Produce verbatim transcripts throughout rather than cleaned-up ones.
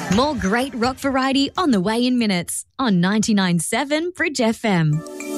More great rock variety on the way in minutes on ninety-nine point seven Bridge F M.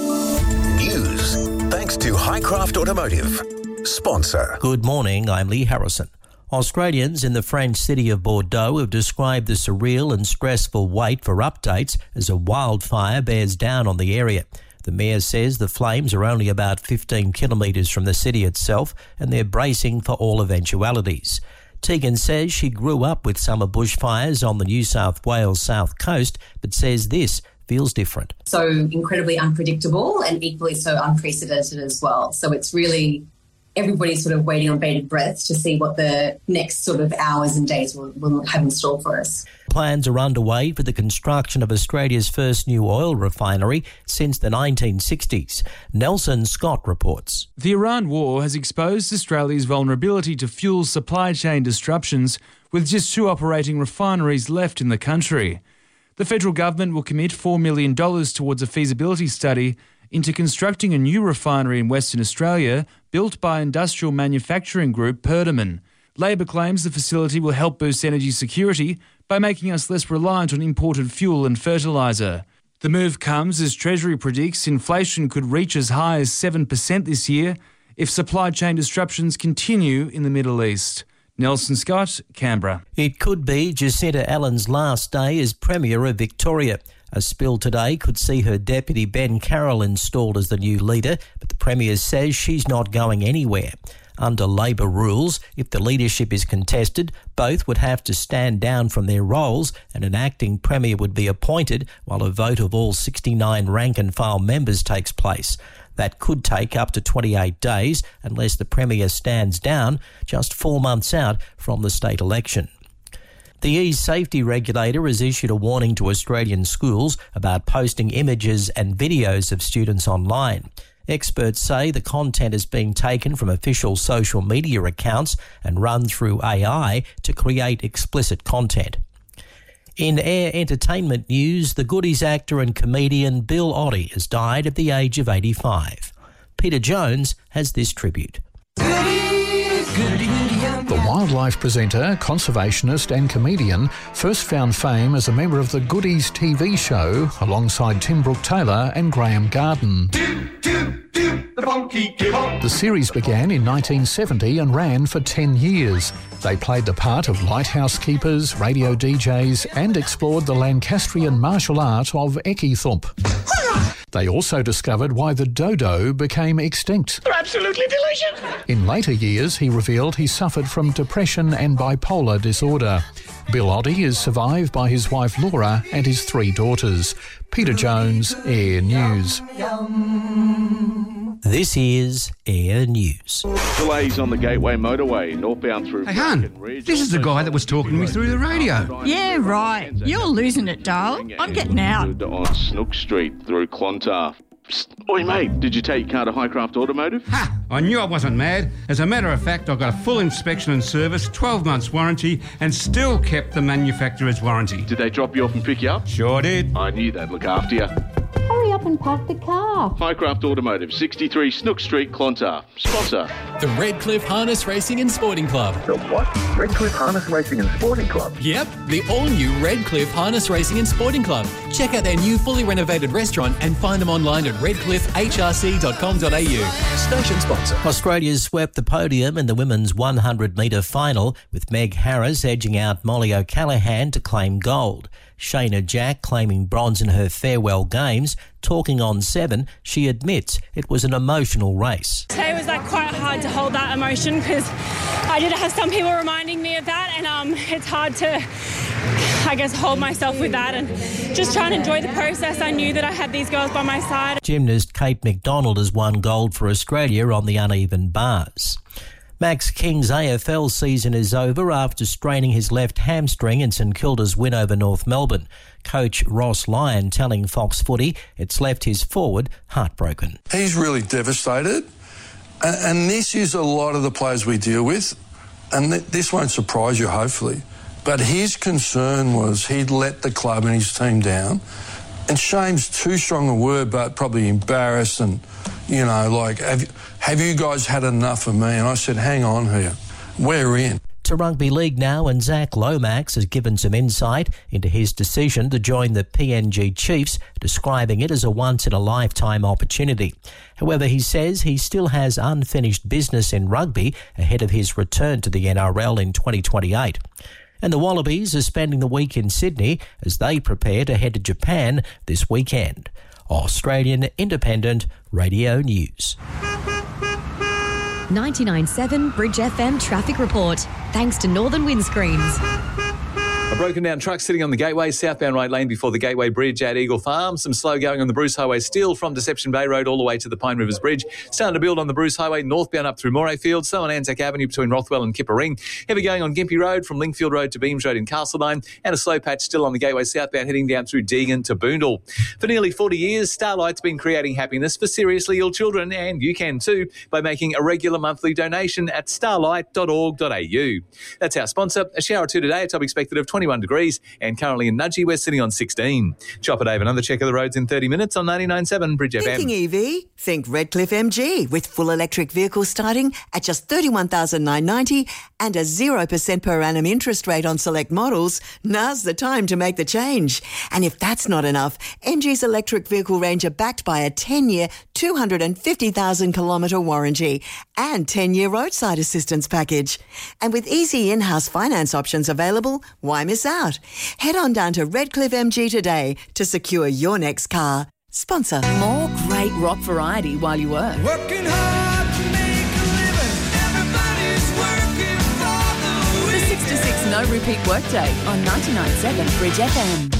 News thanks to Highcraft Automotive. Sponsor. Good morning, I'm Lee Harrison. Australians in the French city of Bordeaux have described the surreal and stressful wait for updates as a wildfire bears down on the area. The mayor says the flames are only about fifteen kilometres from the city itself and they're bracing for all eventualities. Tegan says she grew up with summer bushfires on the New South Wales south coast, but says this feels different. So incredibly unpredictable and equally so unprecedented as well. So it's really everybody's sort of waiting on bated breath to see what the next sort of hours and days will, will have in store for us. Plans are underway for the construction of Australia's first new oil refinery since the nineteen sixties. Nelson Scott reports. The Iran war has exposed Australia's vulnerability to fuel supply chain disruptions, with just two operating refineries left in the country. The federal government will commit four million dollars towards a feasibility study into constructing a new refinery in Western Australia built by industrial manufacturing group Perdaman. Labor claims the facility will help boost energy security by making us less reliant on imported fuel and fertiliser. The move comes as Treasury predicts inflation could reach as high as seven percent this year if supply chain disruptions continue in the Middle East. Nelson Scott, Canberra. It could be Jacinta Allen's last day as Premier of Victoria. A spill today could see her deputy Ben Carroll installed as the new leader, but the Premier says she's not going anywhere. Under Labor rules, if the leadership is contested, both would have to stand down from their roles and an acting Premier would be appointed while a vote of all sixty-nine rank-and-file members takes place. That could take up to twenty-eight days unless the Premier stands down, just four months out from the state election. The e-safety regulator has issued a warning to Australian schools about posting images and videos of students online. Experts say the content is being taken from official social media accounts and run through A I to create explicit content. In air entertainment news, the Goodies actor and comedian Bill Oddie has died at the age of eighty-five. Peter Jones has this tribute. The wildlife presenter, conservationist and comedian first found fame as a member of the Goodies T V show alongside Tim Brooke-Taylor and Graham Garden. The series began in nineteen seventy and ran for ten years. They played the part of lighthouse keepers, radio D Js and explored the Lancastrian martial art of Ekithump. They also discovered why the dodo became extinct. They're absolutely delicious. In later years, he revealed he suffered from depression and bipolar disorder. Bill Oddie is survived by his wife Laura and his three daughters. Peter Jones, Air News. This is Air News. Delays on the Gateway Motorway, northbound through... Hey, Hun, this is the guy that was talking to me through the radio. Yeah, right. You're losing it, darling. I'm getting out. On Snook Street through Clontarf. Psst. Oi, mate, did you take your car to Highcraft Automotive? Ha! I knew I wasn't mad. As a matter of fact, I got a full inspection and service, twelve months warranty, and still kept the manufacturer's warranty. Did they drop you off and pick you up? Sure did. I knew they'd look after you. Hurry up and park the car. Highcraft Automotive, sixty-three Snook Street, Clontarf. Sponsor. The Redcliffe Harness Racing and Sporting Club. The what? Redcliffe Harness Racing and Sporting Club? Yep, the all-new Redcliffe Harness Racing and Sporting Club. Check out their new fully renovated restaurant and find them online at redcliffe h r c dot com dot a u. Station sponsor. Australia's swept the podium in the women's one hundred metre final, with Meg Harris edging out Molly O'Callaghan to claim gold. Shayna Jack claiming bronze in her farewell games. Talking on Seven, she admits it was an emotional race. Today was like quite hard to hold that emotion because I did have some people reminding me of that, and um, it's hard to, I guess, hold myself with that and just try and enjoy the process. I knew that I had these girls by my side. Gymnast Kate McDonald has won gold for Australia on the uneven bars. Max King's A F L season is over after straining his left hamstring in St Kilda's win over North Melbourne. Coach Ross Lyon telling Fox Footy it's left his forward heartbroken. He's really devastated, and, and this is a lot of the players we deal with, and th- this won't surprise you, hopefully, but his concern was he'd let the club and his team down, and shame's too strong a word, but probably embarrassed and, you know, like, have, have you guys had enough of me? And I said, hang on here, we're in. To rugby league now, and Zach Lomax has given some insight into his decision to join the P N G Chiefs, describing it as a once-in-a-lifetime opportunity. However, he says he still has unfinished business in rugby ahead of his return to the N R L in twenty twenty-eight. And the Wallabies are spending the week in Sydney as they prepare to head to Japan this weekend. Australian Independent Radio News. ninety-nine point seven Bridge F M traffic report. Thanks to Northern Windscreens. A broken down truck sitting on the Gateway, southbound right lane before the Gateway Bridge at Eagle Farm. Some slow going on the Bruce Highway still from Deception Bay Road all the way to the Pine Rivers Bridge. Starting to build on the Bruce Highway northbound up through Morayfield. So on Anzac Avenue between Rothwell and Kippa-Ring. Heavy going on Gympie Road from Lingfield Road to Beams Road in Castledine. And a slow patch still on the Gateway southbound heading down through Deagon to Boondall. For nearly forty years, Starlight's been creating happiness for seriously ill children, and you can too by making a regular monthly donation at starlight dot org dot a u. That's our sponsor. A shower or two today, a top expected of twenty-one degrees. And currently in Nudgee, we're sitting on sixteen. Chopper Dave, another check of the roads in thirty minutes on ninety-nine point seven Bridge F M. Thinking E V? Think Redcliffe M G with full electric vehicles starting at just thirty-one thousand nine hundred ninety dollars and a zero percent per annum interest rate on select models. Now's the time to make the change. And if that's not enough, M G's electric vehicle range are backed by a ten-year, two hundred fifty thousand kilometre warranty and ten-year roadside assistance package. And with easy in-house finance options available, why miss out? Head on down to Redcliffe M G today to secure your next car. Sponsor. More great rock variety while you work. Working hard to make a living. Everybody's working for the weekend. The six to six no repeat workday on ninety-nine point seven Bridge F M.